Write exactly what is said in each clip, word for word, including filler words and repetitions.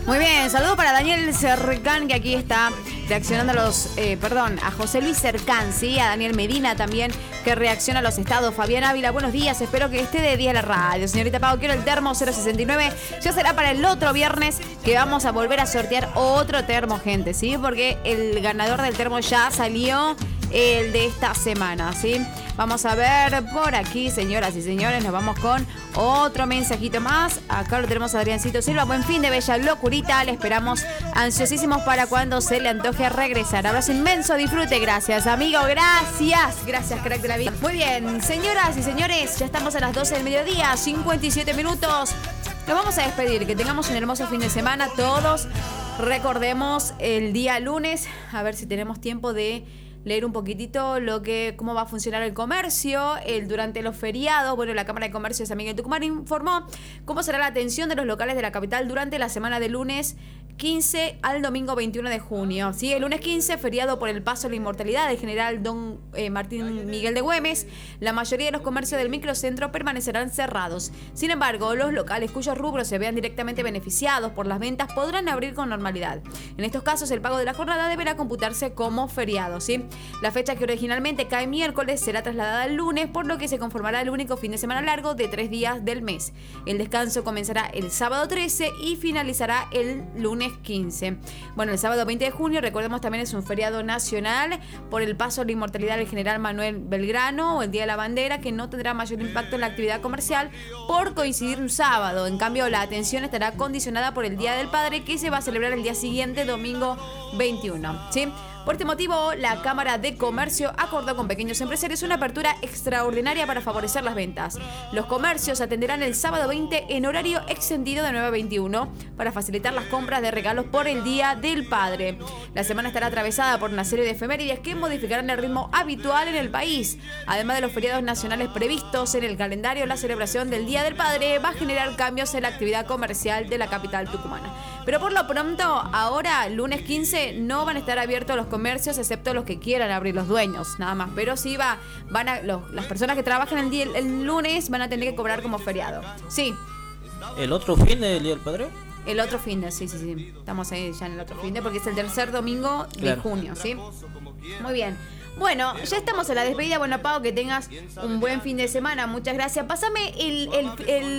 Muy bien, saludo para Daniel Cercán, que aquí está reaccionando a los, eh, perdón, a José Luis Cercán, sí, a Daniel Medina también, que reacciona a los estados. Fabián Ávila, buenos días, espero que esté de día la radio. Señorita Pau, quiero el termo cero sesenta y nueve, ya será para el otro viernes que vamos a volver a sortear otro termo, gente, sí, porque el ganador del termo ya salió, el de esta semana, ¿sí? Vamos a ver por aquí, señoras y señores, nos vamos con otro mensajito más. Acá lo tenemos a Adriancito Silva. Buen fin de bella locurita. Le esperamos ansiosísimos para cuando se le antoje regresar. Abrazo inmenso, disfrute. Gracias, amigo. Gracias. Gracias, crack de la vida. Muy bien, señoras y señores, ya estamos a las doce del mediodía, cincuenta y siete minutos. Nos vamos a despedir. Que tengamos un hermoso fin de semana todos. Recordemos el día lunes, a ver si tenemos tiempo de leer un poquitito lo que cómo va a funcionar el comercio el, durante los feriados. Bueno, la Cámara de Comercio de San Miguel de Tucumán informó cómo será la atención de los locales de la capital durante la semana de lunes quince al domingo veintiuno de junio. ¿Sí? El lunes quince, feriado por el paso a la inmortalidad del general Don eh, Martín Miguel de Güemes, la mayoría de los comercios del microcentro permanecerán cerrados. Sin embargo, los locales cuyos rubros se vean directamente beneficiados por las ventas podrán abrir con normalidad. En estos casos, el pago de la jornada deberá computarse como feriado, ¿sí? La fecha, que originalmente cae miércoles, será trasladada al lunes, por lo que se conformará el único fin de semana largo de tres días del mes. El descanso comenzará el sábado trece y finalizará el lunes quince. Bueno, el sábado veinte de junio, recordemos, también es un feriado nacional por el paso a la inmortalidad del general Manuel Belgrano, o el Día de la Bandera, que no tendrá mayor impacto en la actividad comercial por coincidir un sábado. En cambio, la atención estará condicionada por el Día del Padre, que se va a celebrar el día siguiente, domingo veintiuno, ¿sí? Por este motivo, la Cámara de Comercio acordó con pequeños empresarios una apertura extraordinaria para favorecer las ventas. Los comercios atenderán el sábado veinte en horario extendido de nueve a veintiuno para facilitar las compras de regalos por el Día del Padre. La semana estará atravesada por una serie de efemérides que modificarán el ritmo habitual en el país. Además de los feriados nacionales previstos en el calendario, la celebración del Día del Padre va a generar cambios en la actividad comercial de la capital tucumana. Pero por lo pronto, ahora, lunes quince, no van a estar abiertos los comercios, excepto los que quieran abrir los dueños, nada más. Pero sí va, van a, los, las personas que trabajan el, día, el lunes van a tener que cobrar como feriado. Sí. ¿El otro fin del Día del Padre? El otro fin de, sí, sí, sí. Estamos ahí ya en el otro fin de, porque es el tercer domingo de claro. junio, ¿sí? Muy bien. Bueno, ya estamos en la despedida. Bueno, Pau, que tengas un buen fin de semana. Muchas gracias. Pásame el... el,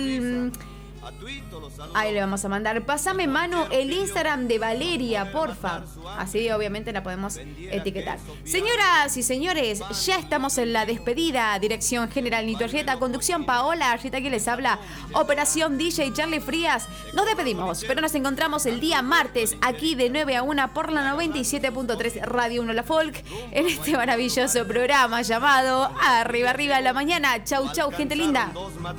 el ahí le vamos a mandar. Pásame, Manu, el Instagram de Valeria, porfa. Así obviamente la podemos etiquetar. Señoras y señores, ya estamos en la despedida. Dirección general Nito Arrieta, conducción Paola Arrieta, que les habla, operación D J Charlie Frías. Nos despedimos, pero nos encontramos el día martes aquí de nueve a una por la noventa y siete punto tres Radio uno La Folk, en este maravilloso programa llamado Arriba Arriba la Mañana. Chau, chau, gente linda.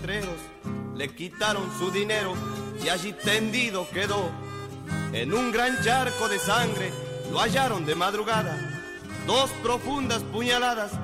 Le quitaron su dinero y allí tendido quedó. En un gran charco de sangre lo hallaron de madrugada. Dos profundas puñaladas